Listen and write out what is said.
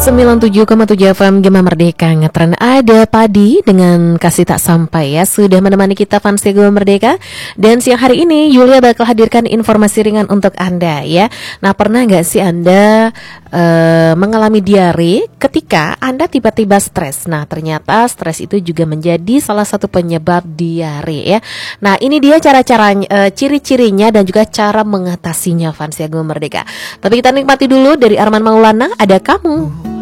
97,7 FM Gema Merdeka ngetren. Ada Padi dengan Kasih Tak Sampai ya. Sudah menemani kita fans Gema Merdeka. Dan siang hari ini Yulia bakal hadirkan informasi ringan untuk Anda ya. Nah, pernah gak sih Anda mengalami diare ketika Anda tiba-tiba stres? Nah, ternyata stres itu juga menjadi salah satu penyebab diare ya. Nah, ini dia cara-cara ciri-cirinya dan juga cara mengatasinya fans Gema Merdeka. Tapi kita nikmati dulu dari Arman Maulana, Ada Kamu.